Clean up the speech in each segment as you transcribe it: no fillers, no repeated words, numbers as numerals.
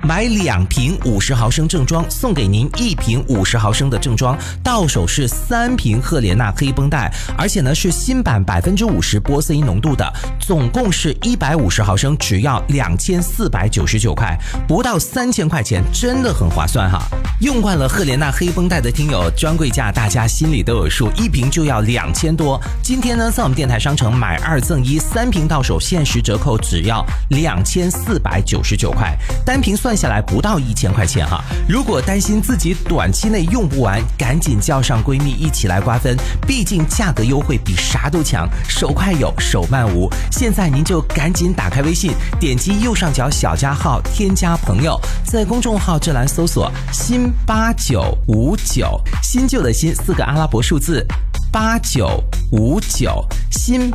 买2瓶50毫升正装送给您1瓶50毫升的正装，到手是3瓶赫莲娜黑绷带，而且呢是新版50%玻色因浓度的，总共是150毫升，只要2499块，不到3000块钱，真的很划算哈。用惯了赫莲娜黑绷带的听友，专柜价大家心里都有数，1瓶就要2000多。今天呢，在我们电台商城买2赠1，3瓶到手限时折扣只要2499块，单瓶算下来不到1000块钱哈。如果担心自己短期内用不完，赶紧叫上闺蜜一起来瓜分，毕竟价格优惠比啥都强，手快有，手慢无。现在您就赶紧打开微信，点击右上角小加号，添加朋友，在公众号这栏搜索新8959，新旧的新4个阿拉伯数字8959，新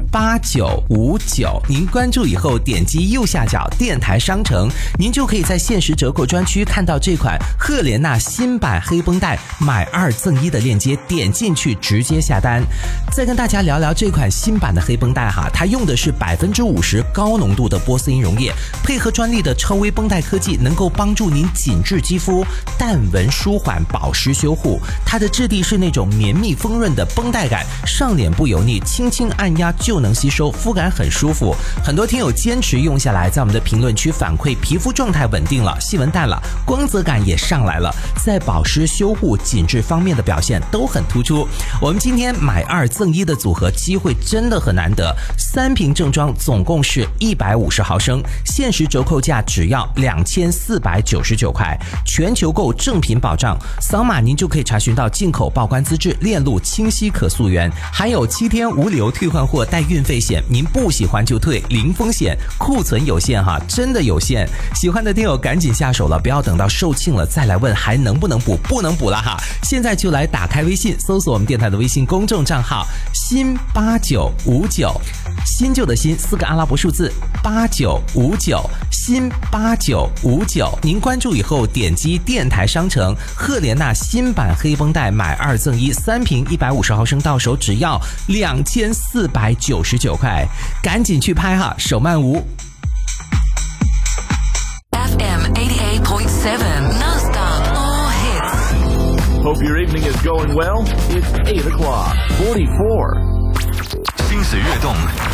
8959，您关注以后点击右下角电台商城，您就可以在限时折扣专区看到这款赫莲娜新版黑绷带买2赠1的链接，点进去直接下单。再跟大家聊聊这款新版的黑绷带哈，它用的是50%高浓度的玻色因溶液，配合专利的超微绷带科技，能够帮助您紧致肌肤，淡纹舒缓，保湿修护。它的质地是那种绵密丰润的绷带感，上脸不油腻，轻轻按压就能吸收，肤感很舒服。很多听友坚持用下来，在我们的评论区反馈皮肤状态稳定了，细纹淡了，光泽感也上来了，在保湿修护紧致方面的表现都很突出。我们今天买2赠1的组合机会真的很难得，3瓶正装总共是150毫升，限时折扣价只要2499块，全球购正品保障，扫码您就可以查询到进口报关资质，链路清晰可溯源，还有7天无理由退换货带运费险，您不喜欢就退，零风险，库存有限哈，真的有限。喜欢的听友赶紧下手了，不要等到售罄了再来问还能不能补，不能补了哈。现在就来打开微信，搜索我们电台的微信公众账号新8959，新旧的新4个阿拉伯数字8959，新8959，您关注以后点击电台商城赫莲娜新版黑绷带买2赠1，3瓶150毫升到手只要2499块，赶紧去拍哈，手慢无。 FM 88.7 non-stop all hits. Hope your evening is going well. It's 8 o'clock, 44. 心随悦动，